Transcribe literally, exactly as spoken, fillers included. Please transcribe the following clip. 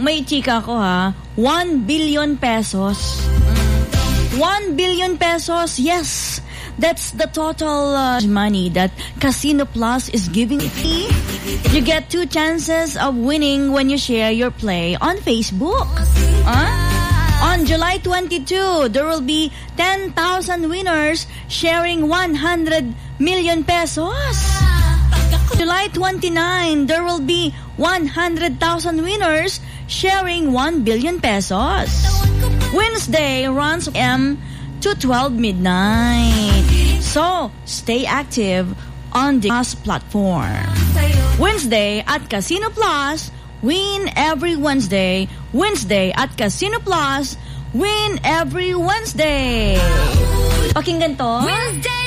may chika ko ha, one billion pesos. one billion pesos, yes. That's the total uh, money that Casino Plus is giving. You get two chances of winning when you share your play on Facebook. Huh? On July twenty-second, there will be ten thousand winners sharing one hundred million pesos. July twenty-ninth, there will be one hundred thousand winners sharing one billion pesos. Wednesday runs from M to twelve midnight. So, stay active on the Plus platform. Wednesday at Casino Plus, win every Wednesday. Wednesday at Casino Plus, win every Wednesday. Pakinggan to. Wednesday!